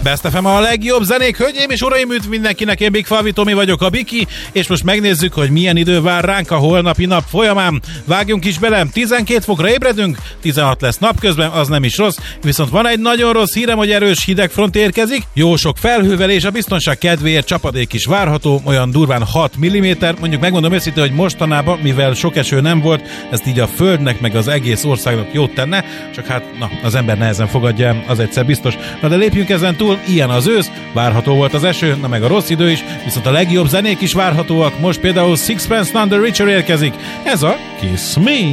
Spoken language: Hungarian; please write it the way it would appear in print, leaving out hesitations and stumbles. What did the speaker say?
Best FM a legjobb zenék, hölgyeim és uraim, üdv mindenkinek, én Big Falvi Tomi vagyok, a Biki, és most megnézzük, hogy milyen idő vár ránk a holnapi nap folyamán. Vágjunk is bele, 12 fokra ébredünk, 16 lesz napközben, az nem is rossz, viszont van egy nagyon rossz hírem, hogy erős hidegfront érkezik, jó sok felhővel, és a biztonság kedvéért csapadék is várható, olyan durván 6 mm, mondjuk megmondom őszintén, hogy mostanában, mivel sok eső nem volt, ezt így a földnek meg az egész országnak jót tenne, csak hát az ember nehezen fogadja el, az egyszer biztos. Na de lépjünk ezen túl, ilyen az ősz, várható volt az eső, na meg a rossz idő is, viszont a legjobb zenék is várhatóak, most például Sixpence None the Richer érkezik, ez a Kiss Me!